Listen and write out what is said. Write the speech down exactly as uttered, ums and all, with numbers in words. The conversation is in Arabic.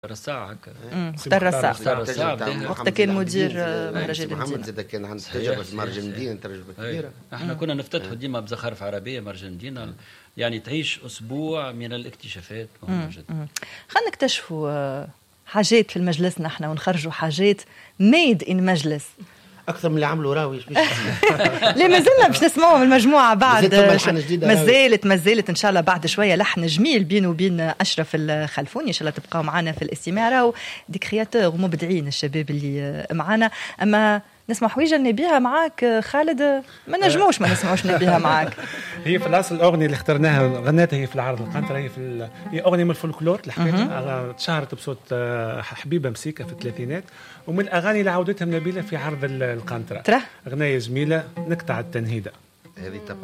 رساع هكا. مختار رساع. مختار رساع وقت كان مدير مهرجان محمد المدينة. زاد كان عنده تجربة في مهرجان المدينة، تجربة كبيرة. احنا كنا نفتتحوا ديما بزخارف عربية مهرجان المدينة، يعني تعيش أسبوع من الاكتشافات. خلينا نكتشفوا حاجات في المجلس نحن ونخرجوا حاجات ميد إن مجلس أكثر من اللي عملوا راوي. ليه ما زلنا باش نسمعوا المجموعة بعد. ما زالت ما زالت إن شاء الله بعد شوية لحن جميل بينه وبين أشرف الخلفوني. إن شاء الله تبقاو معنا في الاستماع. راهو دي كرياتور ومبدعين الشباب اللي معنا. أما نسمع حويجة نبيها معاك خالد، ما نجموش ما نسمعوش نبيها معاك. هي في الأصل الأغنية اللي اخترناها غنيتها هي في العرض القنطرة، هي في ال... هي أغنية من الفولكلور اللي حكيتها، تشهرت بصوت حبيبة مسيكة في الثلاثينات، ومن الأغاني اللي عودتها نبيلة في عرض القنطرة. أغنية جميلة نقطع التنهيدة. هذه